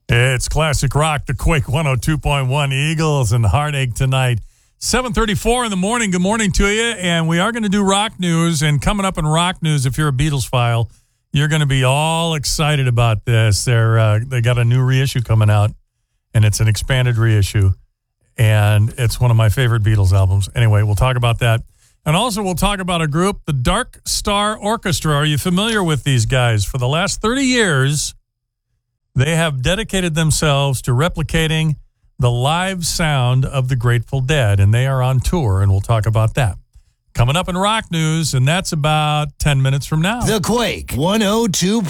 It's Classic Rock, the Quake 102.1 Eagles and Heartache tonight. 7:34 in the morning. Good morning to you. And we are going to do rock news. And coming up in rock news, if you're a Beatles file, you're going to be all excited about this. They got a new reissue coming out, and it's an expanded reissue. And it's one of my favorite Beatles albums. Anyway, we'll talk about that. And also we'll talk about a group, the Dark Star Orchestra. Are you familiar with these guys? For the last 30 years, they have dedicated themselves to replicating the live sound of the Grateful Dead, and they are on tour, and we'll talk about that. Coming up in rock news, and that's about 10 minutes from now. The Quake 102.